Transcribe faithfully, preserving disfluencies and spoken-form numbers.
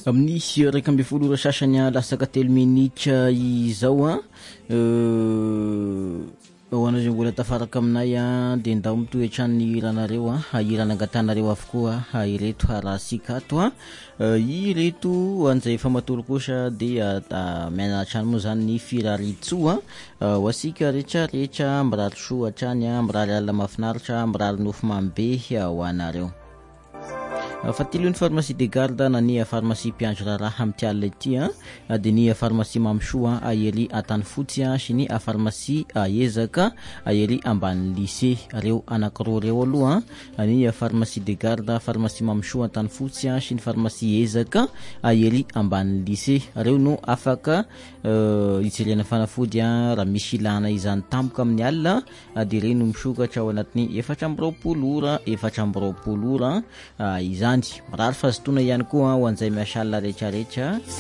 Amin'ny raika amby folo ora sasany lasaka telo minitra izao a ho anao zay mbola tafaraka aminay a dia ndao mitoetrany iranareo a iranangatanareo avokoa ireto harasika ato a ireto anjay efa matoro kosa dia mianatrany moa zany ny firaritsoa ho asika rehetrarehetra mirary soa hatrany a mirary alina mahafinaritra mirary nofo mambe ho anareo. Fatilony pharmacie de garde na ny pharmacie Piandry Raraha amin'ny alina ity a dia ny pharmacie Mamsoa ahery atany fotsy a sy ny pharmacie Ezaka ahery ambany lycée reo anankiroa reo aloha ny pharmacie de garde pharmacie Mamsoa atany fotsy a sy ny pharmacie Ezaka ahery ambany lycée reo no afaka hijerena fanafody a raha misy ilana izany tampoka amin'ny alina dia reny no misokatra ao anatin'ny efatra amby roapolo ora efatra amby roapolo ora izany. Mirary fazotona ihany koa ho anjay miasa alina rehetrarehetra